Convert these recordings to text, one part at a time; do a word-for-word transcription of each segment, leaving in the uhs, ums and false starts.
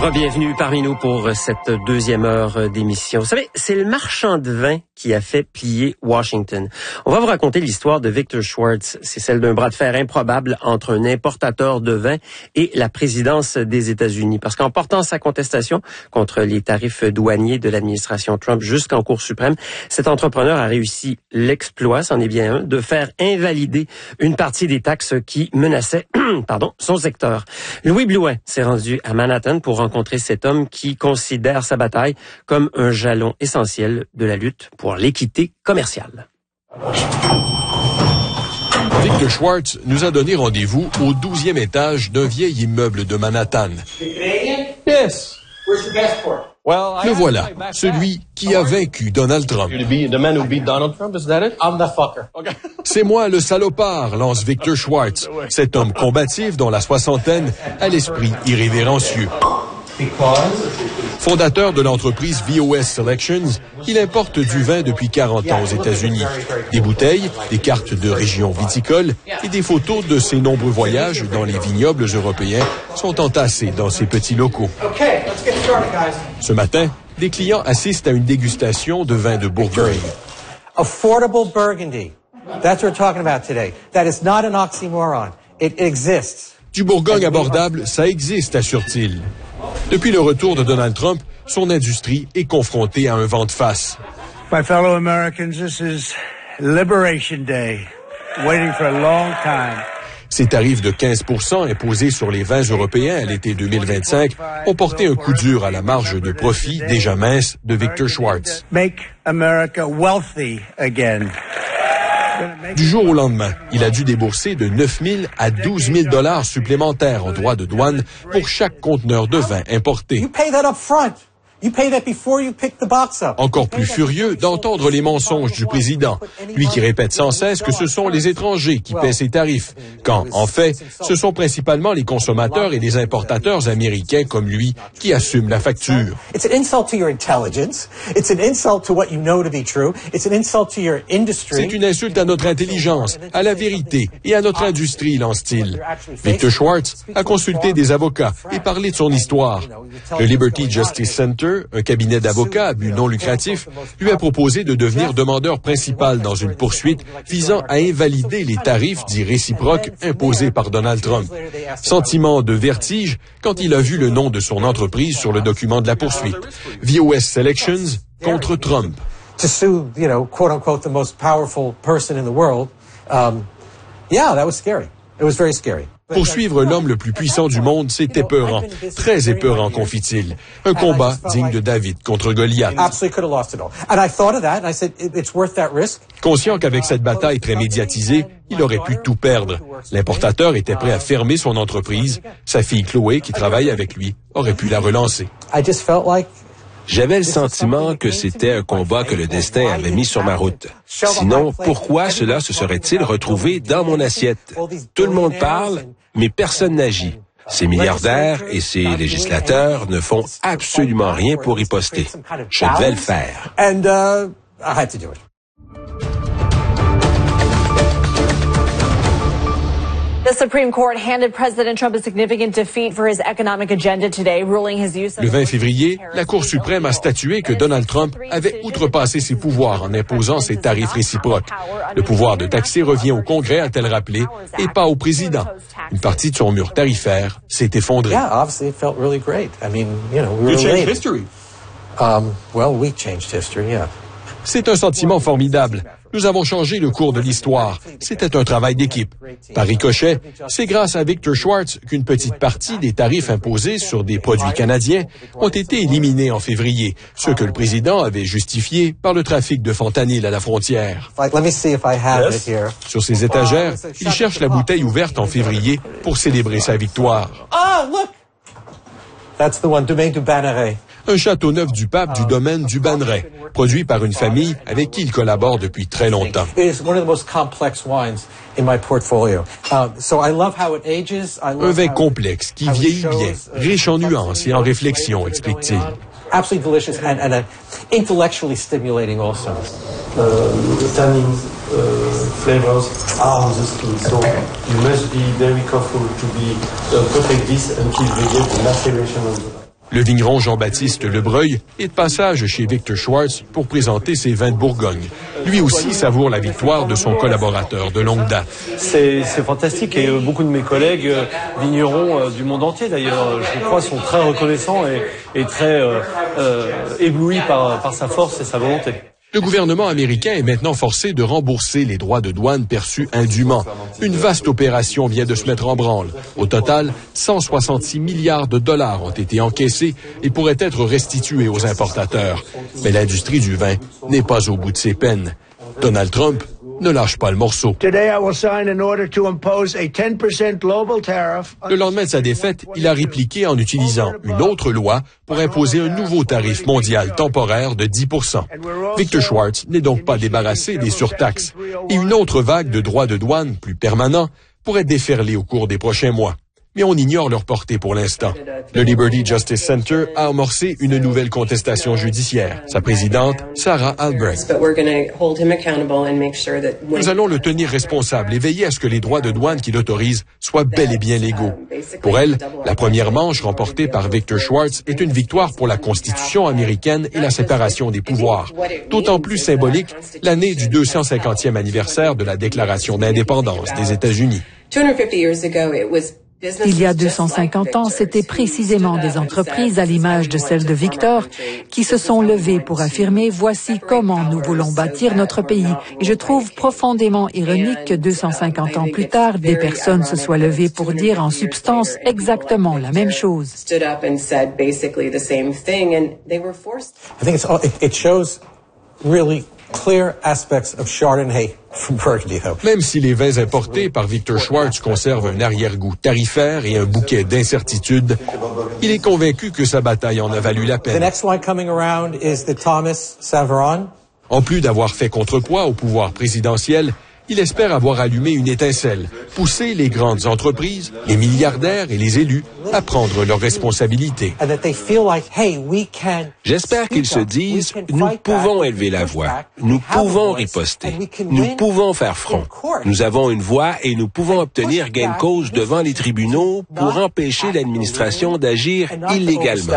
Bienvenue parmi nous pour cette deuxième heure d'émission. Vous savez, c'est le marchand de vin qui a fait plier Washington. On va vous raconter l'histoire de Victor Schwartz. C'est celle d'un bras de fer improbable entre un importateur de vin et la présidence des États-Unis. Parce qu'en portant sa contestation contre les tarifs douaniers de l'administration Trump jusqu'en Cour suprême, cet entrepreneur a réussi l'exploit, c'en est bien un, de faire invalider une partie des taxes qui menaçaient pardon, son secteur. Louis Blouin s'est rendu à Manhattan pour rencontrer cet homme qui considère sa bataille comme un jalon essentiel de la lutte pour l'équité commerciale. Victor Schwartz nous a donné rendez-vous au douzième étage d'un vieil immeuble de Manhattan. Yes. Where's your passport? Le voilà, celui qui a vaincu Donald Trump. C'est moi le salopard, lance Victor Schwartz, cet homme combatif dont la soixantaine a l'esprit irrévérencieux. Fondateur de l'entreprise V O S Selections, il importe du vin depuis quarante ans aux États-Unis. Des bouteilles, des cartes de régions viticoles et des photos de ses nombreux voyages dans les vignobles européens sont entassés dans ces petits locaux. Ce matin, des clients assistent à une dégustation de vin de Bourgogne. Affordable Burgundy. That's what we're talking about today. That is not an oxymoron. It exists. Du Bourgogne abordable, ça existe, assure-t-il. Depuis le retour de Donald Trump, son industrie est confrontée à un vent de face. My fellow Americans, this is Liberation Day. Waiting for a long time. Ces tarifs de quinze pour cent imposés sur les vins européens à l'été deux mille vingt-cinq ont porté un coup dur à la marge de profit déjà mince de Victor Schwartz. Make America wealthy again. Du jour au lendemain, il a dû débourser de neuf mille à douze mille dollars supplémentaires en droits de douane pour chaque conteneur de vin importé. Encore plus furieux d'entendre les mensonges du président, lui qui répète sans cesse que ce sont les étrangers qui paient ces tarifs, quand, en fait, ce sont principalement les consommateurs et les importateurs américains comme lui qui assument la facture. C'est une insulte à notre intelligence, à la vérité et à notre industrie, lance-t-il. Victor Schwartz a consulté des avocats et parlé de son histoire. Le Liberty Justice Center, un cabinet d'avocats à but non lucratif, lui a proposé de devenir demandeur principal dans une poursuite visant à invalider les tarifs dits réciproques imposés par Donald Trump. Sentiment de vertige quand il a vu le nom de son entreprise sur le document de la poursuite. V O S Selections contre Trump. To sue, you know, quote unquote, the most powerful person in the world, um, yeah, that was scary. It was very scary. Poursuivre l'homme le plus puissant du monde, c'est épeurant, très épeurant, confie-t-il. Un combat digne de David contre Goliath. Conscient qu'avec cette bataille très médiatisée, il aurait pu tout perdre. L'importateur était prêt à fermer son entreprise. Sa fille Chloé, qui travaille avec lui, aurait pu la relancer. J'avais le sentiment que c'était un combat que le destin avait mis sur ma route. Sinon, pourquoi cela se serait-il retrouvé dans mon assiette? Tout le monde parle, mais personne n'agit. Ces milliardaires et ces législateurs ne font absolument rien pour riposter. Je devais le faire. The Supreme Court handed President Trump a significant defeat for his economic agenda today, ruling his use of... Le vingt février, la Cour suprême a statué que Donald Trump avait outrepassé ses pouvoirs en imposant ses tarifs réciproques. Le pouvoir de taxer revient au Congrès, a-t-elle rappelé, et pas au président. Une partie de son mur tarifaire s'est effondrée. Yeah, obviously it felt really great. I mean, you know, we You were changed late. history. Um, well, we changed history, yeah. C'est un sentiment formidable. Nous avons changé le cours de l'histoire. C'était un travail d'équipe. Par ricochet, c'est grâce à Victor Schwartz qu'une petite partie des tarifs imposés sur des produits canadiens ont été éliminés en février, ce que le président avait justifié par le trafic de fentanyl à la frontière. Sur ses étagères, il cherche la bouteille ouverte en février pour célébrer sa victoire. Ah, look! That's the one, Domaine du Banneret. Un château neuf du pape du domaine du Banneret, produit par une famille avec qui il collabore depuis très longtemps. Un vin complexe qui vieillit bien, riche en nuances et en réflexions, explique-t-il. Absolutely delicious and, and uh, intellectually stimulating also. Uh, the tannins, uh, flavors are on the skin, so you must be very careful to be uh, protect this until we get the maceration of the. Le vigneron Jean-Baptiste Lebreuil est de passage chez Victor Schwartz pour présenter ses vins de Bourgogne. Lui aussi savoure la victoire de son collaborateur de longue date. C'est fantastique et beaucoup de mes collègues euh, vignerons euh, du monde entier d'ailleurs, je crois, sont très reconnaissants et, et très euh, euh, éblouis par, par sa force et sa volonté. Le gouvernement américain est maintenant forcé de rembourser les droits de douane perçus indûment. Une vaste opération vient de se mettre en branle. Au total, cent soixante-six milliards de dollars ont été encaissés et pourraient être restitués aux importateurs. Mais l'industrie du vin n'est pas au bout de ses peines. Donald Trump ne lâche pas le morceau. Le lendemain de sa défaite, il a répliqué en utilisant une autre loi pour imposer un nouveau tarif mondial temporaire de dix pour cent. Victor Schwartz n'est donc pas débarrassé des surtaxes. Et une autre vague de droits de douane plus permanents pourrait déferler au cours des prochains mois. Mais on ignore leur portée pour l'instant. Le Liberty Justice Center a amorcé une nouvelle contestation judiciaire. Sa présidente, Sarah Albrecht. Nous allons le tenir responsable et veiller à ce que les droits de douane qu'il autorise soient bel et bien légaux. Pour elle, la première manche remportée par Victor Schwartz est une victoire pour la Constitution américaine et la séparation des pouvoirs. D'autant plus symbolique l'année du deux cent cinquantième anniversaire de la Déclaration d'indépendance des États-Unis. Il y a deux cent cinquante ans, c'était précisément des entreprises à l'image de celle de Victor qui se sont levées pour affirmer « Voici comment nous voulons bâtir notre pays ». Et je trouve profondément ironique que deux cent cinquante ans plus tard, des personnes se soient levées pour dire en substance exactement la même chose. I think it's, it shows really clear aspects of Chardonnay from Burgundy, though. Même si les vins importés par Victor Schwartz conservent un arrière-goût tarifaire et un bouquet d'incertitudes, il est convaincu que sa bataille en a valu la peine. The next one coming around is the Thomas Savaron. En plus d'avoir fait contrepoids au pouvoir présidentiel, il espère avoir allumé une étincelle, pousser les grandes entreprises, les milliardaires et les élus à prendre leurs responsabilités. J'espère qu'ils se disent, nous pouvons élever la voix, nous pouvons riposter, nous pouvons faire front. Nous avons une voix et nous pouvons obtenir gain de cause devant les tribunaux pour empêcher l'administration d'agir illégalement.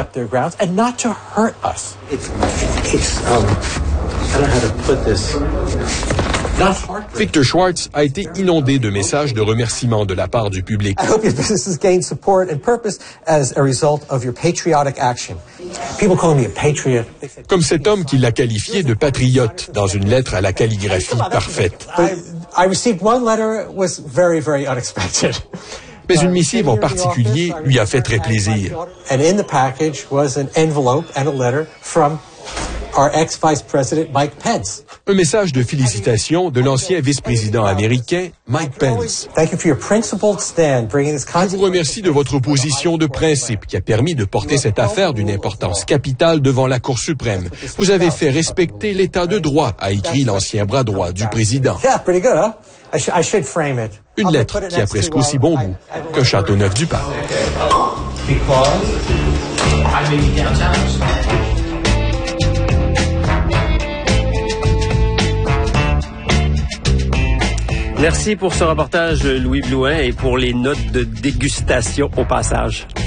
Victor Schwartz a été inondé de messages de remerciements de la part du public. I hope your businesses gain support and purpose as a result of your patriotic action. People call me a patriot. Comme cet homme qui l'a qualifié de patriote dans une lettre à la calligraphie parfaite. I, I received one letter was very, very unexpected. Mais une missive en particulier lui a fait très plaisir. And in the package was an envelope and a letter from our ex-Vice President Mike Pence. Un message de félicitations de l'ancien vice-président américain Mike Pence. Thank you for your principled stand bringing this Je vous remercie de votre position de principe qui a permis de porter cette affaire d'une importance capitale devant la Cour suprême. Vous avez fait respecter l'état de droit, a écrit l'ancien bras droit du président. Yeah, pretty good, huh? I, sh I should frame it. Une lettre qui a presque aussi bon goût que Châteauneuf-du-Pape. Merci pour ce reportage, Louis Blouin, et pour les notes de dégustation au passage.